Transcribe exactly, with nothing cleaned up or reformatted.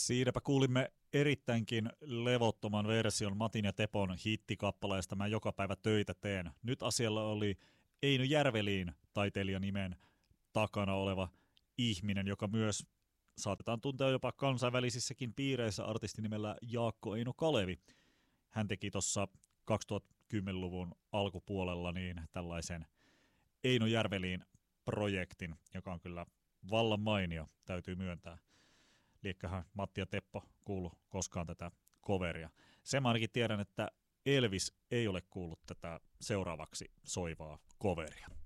Siinäpä kuulimme erittäinkin levottoman version Matin ja Tepon hittikappaleesta Mä joka päivä töitä teen. Nyt asialla oli Eino Järveliin taiteilijanimen takana oleva ihminen, joka myös saatetaan tuntea jopa kansainvälisissäkin piireissä artistinimellä Jaakko Eino Kalevi. Hän teki tuossa kaksituhattakymmenluvun alkupuolella niin tällaisen Eino Järveliin projektin, joka on kyllä vallan mainio, täytyy myöntää. Liekköhän Matti ja Teppo kuulu koskaan tätä coveria. Sen mä ainakin tiedän, että Elvis ei ole kuullut tätä seuraavaksi soivaa coveria.